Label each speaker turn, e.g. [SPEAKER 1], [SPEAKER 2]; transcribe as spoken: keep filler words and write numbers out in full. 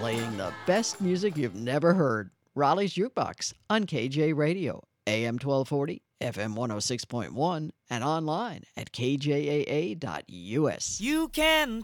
[SPEAKER 1] playing the best music you've never heard. Raleigh's Jukebox on K J Radio, A M twelve forty, F M one oh six point one, and online at K J A A dot U S.
[SPEAKER 2] You can